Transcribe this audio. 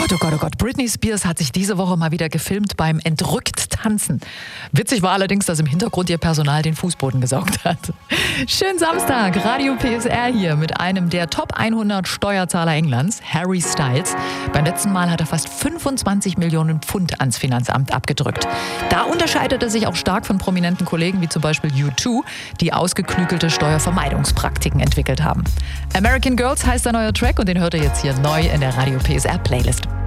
Gott, oh Gott, oh Gott. Britney Spears hat sich diese Woche mal wieder gefilmt beim entrückt Tanzen. Witzig war allerdings, dass im Hintergrund ihr Personal den Fußboden gesaugt hat. Schönen Samstag, Radio PSR hier mit einem der Top 100 Steuerzahler Englands, Harry Styles. Beim letzten Mal hat er fast 25 Millionen Pfund ans Finanzamt abgedrückt. Da unterscheidet er sich auch stark von prominenten Kollegen wie zum Beispiel U2, die ausgeklügelte Steuervermeidungspraktiken entwickelt haben. American Girls heißt der neue Track und den hört ihr jetzt hier neu in der Radio PSR Playlist.